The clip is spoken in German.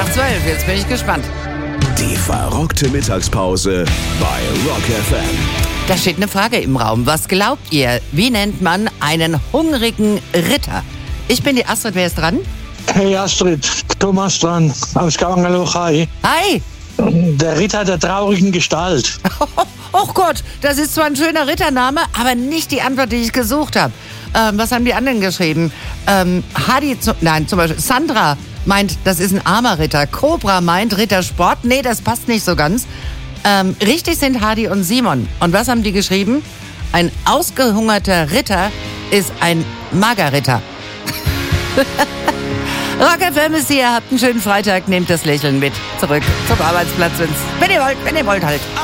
nach 12. Jetzt bin ich gespannt. Die verrockte Mittagspause bei Rock FM. Da steht eine Frage im Raum. Was glaubt ihr? Wie nennt man einen hungrigen Ritter? Ich bin die Astrid. Wer ist dran? Hey Astrid, Thomas dran, aus Gauengerloch. Hi. Hi! Der Ritter der traurigen Gestalt. Oh Gott, das ist zwar ein schöner Rittername, aber nicht die Antwort, die ich gesucht habe. Was haben die anderen geschrieben? Zum Beispiel Sandra meint, das ist ein armer Ritter. Cobra meint Rittersport. Nee, das passt nicht so ganz. Richtig sind Hardy und Simon. Und was haben die geschrieben? Ein ausgehungerter Ritter ist ein Magerritter. Rock FM ist hier, habt einen schönen Freitag, nehmt das Lächeln mit zurück zum Arbeitsplatz, wenn ihr wollt halt.